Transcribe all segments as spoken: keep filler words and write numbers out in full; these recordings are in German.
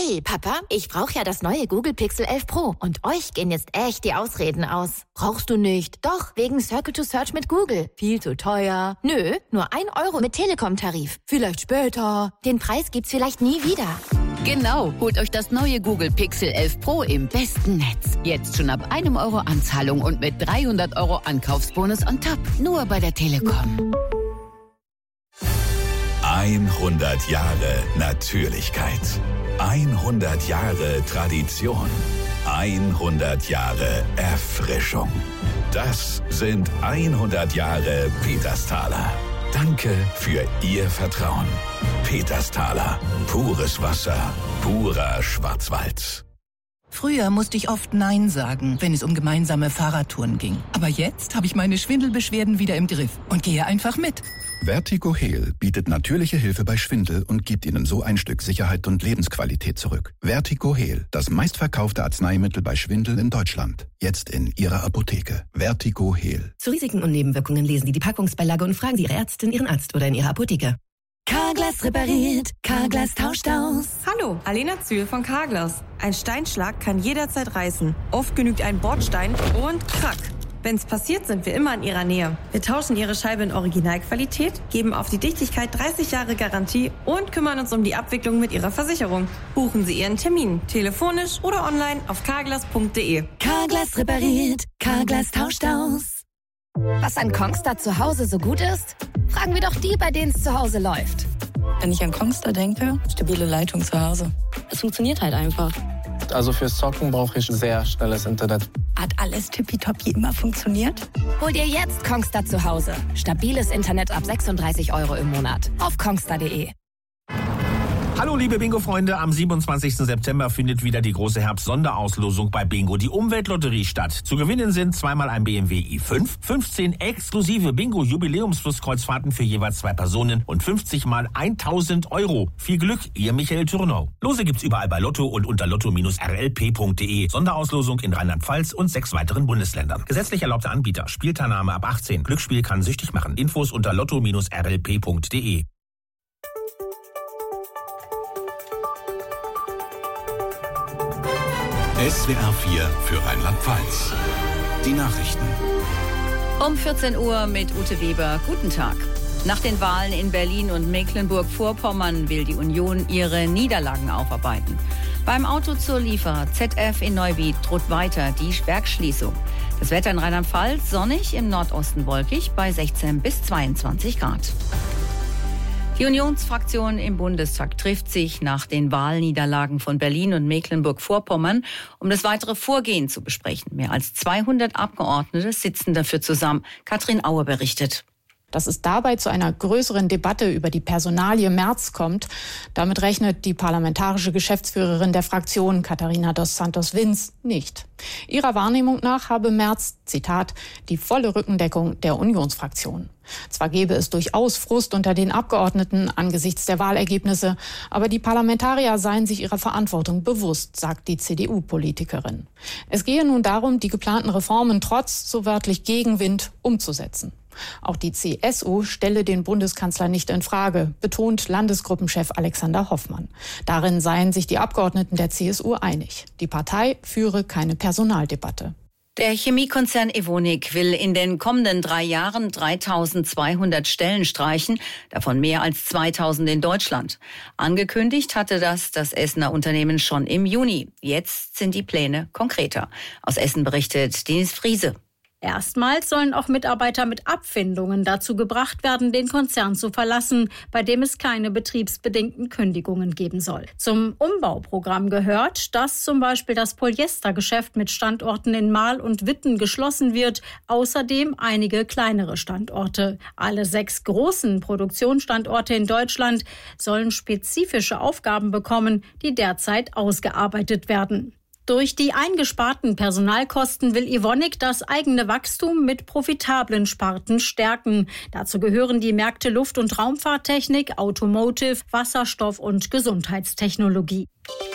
Hey, Papa, ich brauche ja das neue Google Pixel elf Pro und euch gehen jetzt echt die Ausreden aus. Brauchst du nicht? Doch, wegen Circle to Search mit Google. Viel zu teuer. Nö, nur ein Euro mit Telekom-Tarif. Vielleicht später. Den Preis gibt's vielleicht nie wieder. Genau, holt euch das neue Google Pixel elf Pro im besten Netz. Jetzt schon ab einem Euro Anzahlung und mit dreihundert Euro Ankaufsbonus on top. Nur bei der Telekom. hundert Jahre Natürlichkeit. hundert Jahre Tradition. hundert Jahre Erfrischung. Das sind hundert Jahre Petersthaler. Danke für Ihr Vertrauen. Petersthaler. Pures Wasser. Purer Schwarzwald. Früher musste ich oft Nein sagen, wenn es um gemeinsame Fahrradtouren ging. Aber jetzt habe ich meine Schwindelbeschwerden wieder im Griff und gehe einfach mit. Vertigo Heal bietet natürliche Hilfe bei Schwindel und gibt Ihnen so ein Stück Sicherheit und Lebensqualität zurück. Vertigo Heal, das meistverkaufte Arzneimittel bei Schwindel in Deutschland. Jetzt in Ihrer Apotheke. Vertigo Heal. Zu Risiken und Nebenwirkungen lesen Sie die Packungsbeilage und fragen Sie Ihre Ärztin, Ihren Arzt oder in Ihrer Apotheke. Carglass repariert, Carglass tauscht aus. Hallo, Alena Zühl von Carglass. Ein Steinschlag kann jederzeit reißen. Oft genügt ein Bordstein und krack. Wenn's passiert, sind wir immer in Ihrer Nähe. Wir tauschen Ihre Scheibe in Originalqualität, geben auf die Dichtigkeit dreißig Jahre Garantie und kümmern uns um die Abwicklung mit Ihrer Versicherung. Buchen Sie Ihren Termin, telefonisch oder online auf carglass punkt de. Carglass repariert, Carglass tauscht aus. Was an Kongstar zu Hause so gut ist? Fragen wir doch die, bei denen es zu Hause läuft. Wenn ich an Kongstar denke, stabile Leitung zu Hause. Es funktioniert halt einfach. Also fürs Zocken brauche ich sehr schnelles Internet. Hat alles tippitoppi immer funktioniert? Hol dir jetzt Kongstar zu Hause. Stabiles Internet ab sechsunddreißig Euro im Monat. Auf kongstar punkt de. Hallo liebe Bingo-Freunde, am siebenundzwanzigsten September findet wieder die große Herbst-Sonderauslosung bei Bingo, die Umweltlotterie, statt. Zu gewinnen sind zweimal ein B M W i fünf, fünfzehn exklusive Bingo-Jubiläumsflusskreuzfahrten für jeweils zwei Personen und fünfzig mal tausend Euro. Viel Glück, Ihr Michael Thürnau. Lose gibt's überall bei Lotto und unter lotto Bindestrich r l p punkt de. Sonderauslosung in Rheinland-Pfalz und sechs weiteren Bundesländern. Gesetzlich erlaubter Anbieter. Spielteilnahme ab achtzehn. Glücksspiel kann süchtig machen. Infos unter lotto Bindestrich r l p punkt de. S W R vier für Rheinland-Pfalz. Die Nachrichten. Um vierzehn Uhr mit Ute Weber. Guten Tag. Nach den Wahlen in Berlin und Mecklenburg-Vorpommern will die Union ihre Niederlagen aufarbeiten. Beim Autozulieferer Z F in Neuwied droht weiter die Werksschließung. Das Wetter in Rheinland-Pfalz sonnig, im Nordosten wolkig bei sechzehn bis zweiundzwanzig Grad. Die Unionsfraktion im Bundestag trifft sich nach den Wahlniederlagen von Berlin und Mecklenburg-Vorpommern, um das weitere Vorgehen zu besprechen. Mehr als zweihundert Abgeordnete sitzen dafür zusammen. Katrin Auer berichtet. Dass es dabei zu einer größeren Debatte über die Personalie Merz kommt, damit rechnet die parlamentarische Geschäftsführerin der Fraktion, Katharina dos Santos-Wins, nicht. Ihrer Wahrnehmung nach habe Merz, Zitat, die volle Rückendeckung der Unionsfraktion. Zwar gäbe es durchaus Frust unter den Abgeordneten angesichts der Wahlergebnisse, aber die Parlamentarier seien sich ihrer Verantwortung bewusst, sagt die C D U-Politikerin. Es gehe nun darum, die geplanten Reformen trotz so wörtlich Gegenwind umzusetzen. Auch die C S U stelle den Bundeskanzler nicht in Frage, betont Landesgruppenchef Alexander Hoffmann. Darin seien sich die Abgeordneten der C S U einig. Die Partei führe keine Personaldebatte. Der Chemiekonzern Evonik will in den kommenden drei Jahren dreitausendzweihundert Stellen streichen, davon mehr als zweitausend in Deutschland. Angekündigt hatte das das Essener Unternehmen schon im Juni. Jetzt sind die Pläne konkreter. Aus Essen berichtet Denise Friese. Erstmals sollen auch Mitarbeiter mit Abfindungen dazu gebracht werden, den Konzern zu verlassen, bei dem es keine betriebsbedingten Kündigungen geben soll. Zum Umbauprogramm gehört, dass zum Beispiel das Polyestergeschäft mit Standorten in Marl und Witten geschlossen wird, außerdem einige kleinere Standorte. Alle sechs großen Produktionsstandorte in Deutschland sollen spezifische Aufgaben bekommen, die derzeit ausgearbeitet werden. Durch die eingesparten Personalkosten will Evonik das eigene Wachstum mit profitablen Sparten stärken. Dazu gehören die Märkte Luft- und Raumfahrttechnik, Automotive, Wasserstoff und Gesundheitstechnologie.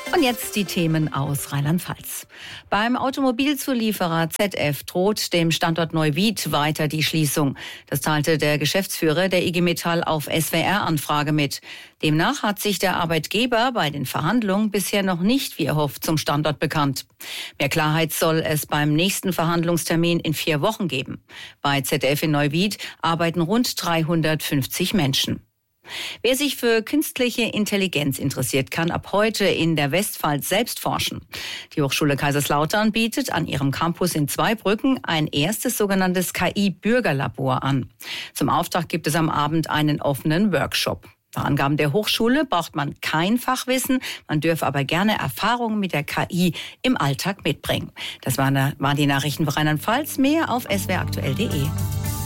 Und jetzt die Themen aus Rheinland-Pfalz. Beim Automobilzulieferer Z F droht dem Standort Neuwied weiter die Schließung. Das teilte der Geschäftsführer der I G Metall auf S W R-Anfrage mit. Demnach hat sich der Arbeitgeber bei den Verhandlungen bisher noch nicht, wie erhofft, zum Standort bekannt. Mehr Klarheit soll es beim nächsten Verhandlungstermin in vier Wochen geben. Bei Z F in Neuwied arbeiten rund dreihundertfünfzig Menschen. Wer sich für künstliche Intelligenz interessiert, kann ab heute in der Westpfalz selbst forschen. Die Hochschule Kaiserslautern bietet an ihrem Campus in Zweibrücken ein erstes sogenanntes K I-Bürgerlabor an. Zum Auftakt gibt es am Abend einen offenen Workshop. Nach Angaben der Hochschule braucht man kein Fachwissen, man dürfe aber gerne Erfahrungen mit der K I im Alltag mitbringen. Das waren die Nachrichten für Rheinland-Pfalz. Mehr auf s w r aktuell punkt de.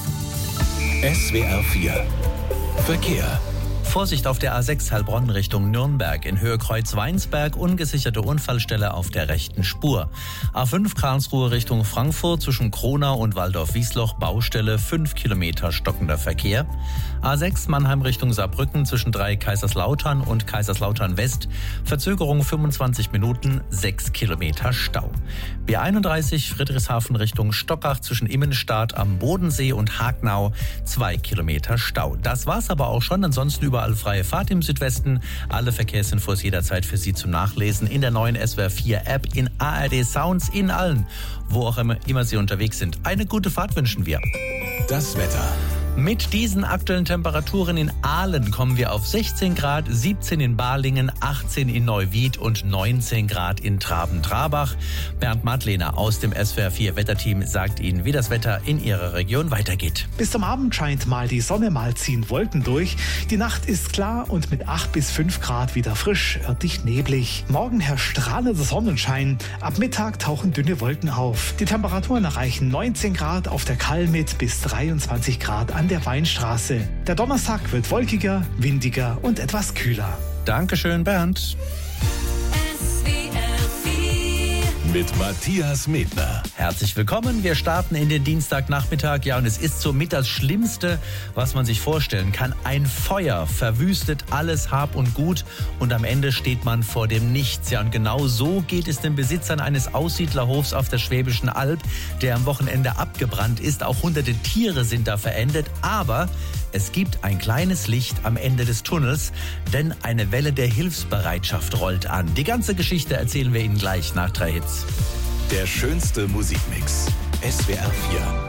S W R vier Verkehr. Vorsicht auf der A sechs Heilbronn Richtung Nürnberg. In Höhe Kreuz-Weinsberg ungesicherte Unfallstelle auf der rechten Spur. A fünf Karlsruhe Richtung Frankfurt zwischen Kronau und Waldorf-Wiesloch Baustelle fünf Kilometer stockender Verkehr. A sechs Mannheim Richtung Saarbrücken zwischen drei Kaiserslautern und Kaiserslautern West. Verzögerung fünfundzwanzig Minuten, sechs Kilometer Stau. B einunddreißig Friedrichshafen Richtung Stockach zwischen Immenstadt am Bodensee und Hagnau zwei Kilometer Stau. Das war's aber auch schon. Ansonsten überall freie Fahrt im Südwesten. Alle Verkehrsinfos jederzeit für Sie zum Nachlesen in der neuen S W R vier App, in A R D Sounds, in allen, wo auch immer, immer Sie unterwegs sind. Eine gute Fahrt wünschen wir. Das Wetter. Mit diesen aktuellen Temperaturen in Aalen kommen wir auf sechzehn Grad, siebzehn in Balingen, achtzehn in Neuwied und neunzehn Grad in Traben-Trabach. Bernd Madlener aus dem S W R vier Wetterteam sagt Ihnen, wie das Wetter in Ihrer Region weitergeht. Bis zum Abend scheint mal die Sonne, mal ziehen Wolken durch. Die Nacht ist klar und mit acht bis fünf Grad wieder frisch, örtlich neblig. Morgen herrscht strahlender Sonnenschein. Ab Mittag tauchen dünne Wolken auf. Die Temperaturen erreichen neunzehn Grad auf der Kalmit bis dreiundzwanzig Grad an der Weinstraße. Der Donnerstag wird wolkiger, windiger und etwas kühler. Dankeschön, Bernd. Mit Matthias Medner. Herzlich willkommen. Wir starten in den Dienstagnachmittag. Ja, und es ist somit das Schlimmste, was man sich vorstellen kann. Ein Feuer verwüstet alles Hab und Gut und am Ende steht man vor dem Nichts. Ja, und genau so geht es den Besitzern eines Aussiedlerhofs auf der Schwäbischen Alb, der am Wochenende abgebrannt ist. Auch hunderte Tiere sind da verendet, aber es gibt ein kleines Licht am Ende des Tunnels, denn eine Welle der Hilfsbereitschaft rollt an. Die ganze Geschichte erzählen wir Ihnen gleich nach drei Hits. Der schönste Musikmix. S W R vier.